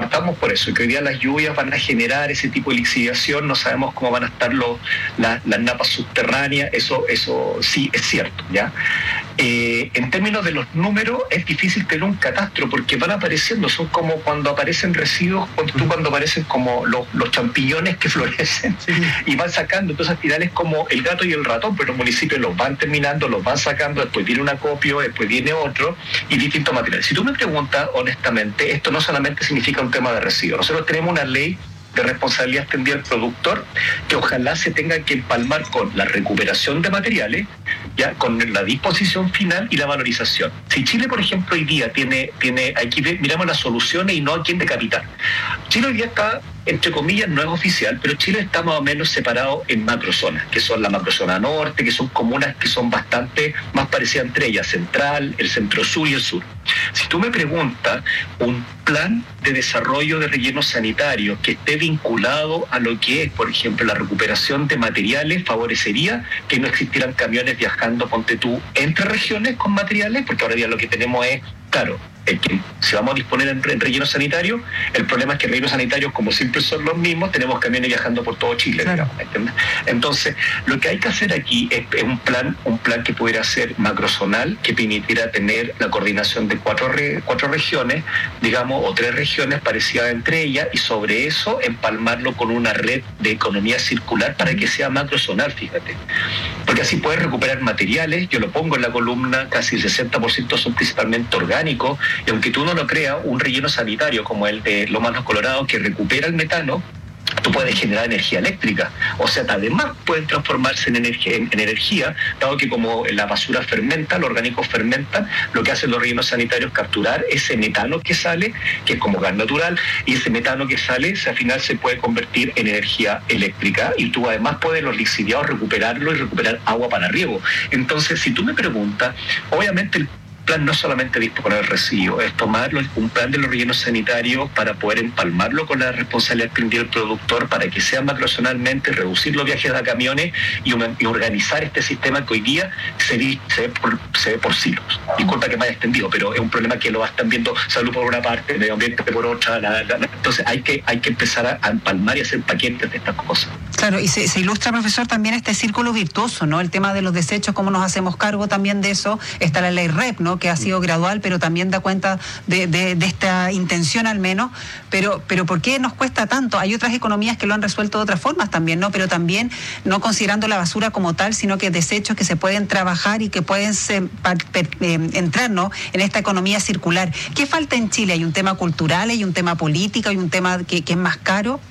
partamos por eso, que hoy día las lluvias van a generar ese tipo de lixiviación, no sabemos cómo van a estar las napas subterráneas, eso sí es cierto, ¿ya? En términos de los números, es difícil tener un catastro porque van apareciendo, son como cuando aparecen residuos, cuando aparecen como los champiñones que florecen y van sacando, entonces al final es como el gato y el ratón, pero los municipios los van terminando, los van sacando, después viene un acopio, después viene otro y distintos materiales. Si tú me preguntas honestamente, esto no solamente significa un tema de residuos, nosotros tenemos una ley de responsabilidad extendida al productor que ojalá se tenga que empalmar con la recuperación de materiales, ya con la disposición final y la valorización. Si Chile, por ejemplo, hoy día tiene aquí miramos las soluciones y no a quién decapitar. Chile hoy día está, entre comillas, no es oficial, pero Chile está más o menos separado en macrozonas, que son la macrozona norte, que son comunas que son bastante más parecidas entre ellas, central, el centro sur y el sur. Si tú me preguntas, un plan de desarrollo de rellenos sanitarios que esté vinculado a lo que es, por ejemplo, la recuperación de materiales, favorecería que no existieran camiones viajando, ponte tú, entre regiones con materiales, porque ahora día lo que tenemos es, claro, que si vamos a disponer en relleno sanitario, el problema es que rellenos sanitarios, como siempre son los mismos, tenemos camiones viajando por todo Chile, claro. Digamos, ¿entiendes? Entonces, lo que hay que hacer aquí es un plan que pudiera ser macrozonal, que permitiera tener la coordinación de cuatro regiones, digamos, o 3 regiones parecidas entre ellas, y sobre eso empalmarlo con una red de economía circular para que sea macrozonal, fíjate. Porque así puedes recuperar materiales, yo lo pongo en la columna, casi el 60% son principalmente orgánicos, y aunque tú no lo creas, un relleno sanitario como el de Lomas Los Colorados que recupera el metano, tú puedes generar energía eléctrica, o sea, además pueden transformarse en energía, dado que como la basura fermenta, los orgánicos fermentan, lo que hacen los rellenos sanitarios es capturar ese metano que sale, que es como gas natural, y ese metano que sale, al final se puede convertir en energía eléctrica, y tú además puedes los lixiviados recuperarlo y recuperar agua para riego. Entonces, si tú me preguntas, obviamente el plan no es solamente disponer el residuo, es tomar un plan de los rellenos sanitarios para poder empalmarlo con la responsabilidad extendida del productor para que sea macrozonalmente, reducir los viajes a camiones y organizar este sistema que hoy día se ve por silos. Disculpa que me haya extendido, pero es un problema que lo están viendo salud por una parte, medio ambiente por otra. Entonces hay que empezar a empalmar y hacer paquetes de estas cosas. Claro, y se ilustra, profesor, también este círculo virtuoso, ¿no? El tema de los desechos, cómo nos hacemos cargo también de eso. Está la ley REP, ¿no? Que ha sido gradual, pero también da cuenta de esta intención al menos. Pero ¿por qué nos cuesta tanto? Hay otras economías que lo han resuelto de otras formas también, ¿no? Pero también no considerando la basura como tal, sino que desechos que se pueden trabajar y que pueden entrar, ¿no? En esta economía circular. ¿Qué falta en Chile? ¿Hay un tema cultural, hay un tema político, hay un tema que es más caro?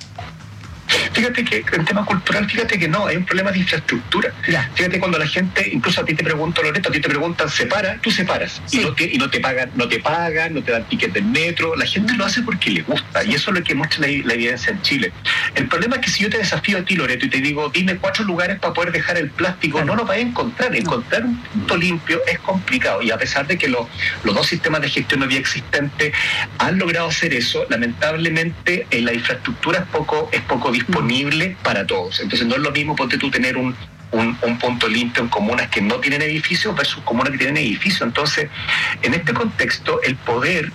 Fíjate que en tema cultural, fíjate que no, hay un problema de infraestructura. Ya. Fíjate cuando la gente, incluso a ti te pregunto, Loreto, a ti te preguntan, ¿separa? Tú separas. Sí. Y no te pagan, no te dan tickets del metro. La gente lo hace porque le gusta. Y eso es lo que muestra la evidencia en Chile. El problema es que si yo te desafío a ti, Loreto, y te digo, dime 4 lugares para poder dejar el plástico, claro, no lo vas a encontrar. Encontrar un punto limpio es complicado. Y a pesar de que los 2 sistemas de gestión hoy existentes han logrado hacer eso, lamentablemente la infraestructura es poco disponible para todos. Entonces no es lo mismo, ponte tú, tener un punto limpio en comunas que no tienen edificios versus comunas que tienen edificios. Entonces, en este contexto, el poder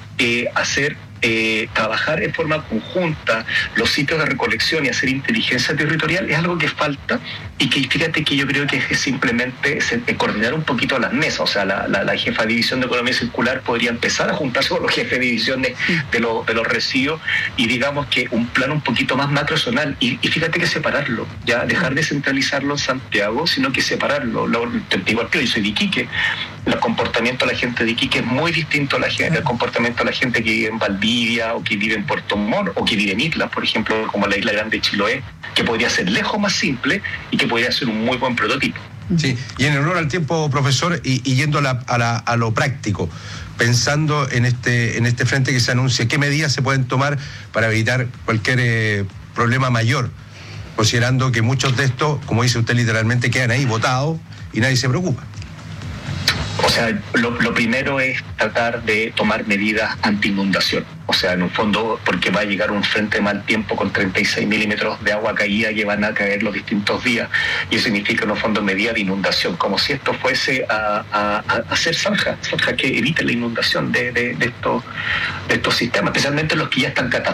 trabajar en forma conjunta los sitios de recolección y hacer inteligencia territorial es algo que falta, y que fíjate que yo creo que es simplemente coordinar un poquito las mesas. O sea, la jefa de división de economía circular podría empezar a juntarse con los jefes de división de los residuos y digamos que un plan un poquito más macrozonal, y fíjate que separarlo, ya dejar de centralizarlo en Santiago, sino que separarlo. Igual que yo soy de Iquique, el comportamiento de la gente de Iquique es muy distinto al comportamiento de la gente que vive en Valdivia o que vive en Puerto Montt o que vive en islas, por ejemplo, como la isla grande de Chiloé, que podría ser lejos más simple y que podría ser un muy buen prototipo. Sí, y en honor al tiempo, profesor, y yendo a lo práctico, pensando en este frente que se anuncia, ¿qué medidas se pueden tomar para evitar cualquier problema mayor? Considerando que muchos de estos, como dice usted literalmente, quedan ahí botados y nadie se preocupa. O sea, lo primero es tratar de tomar medidas anti-inundación. O sea, en un fondo, porque va a llegar un frente de mal tiempo con 36 milímetros de agua caída que van a caer los distintos días. Y eso significa, en un fondo, medidas de inundación, como si esto fuese a hacer zanjas que eviten la inundación de estos sistemas, especialmente los que ya están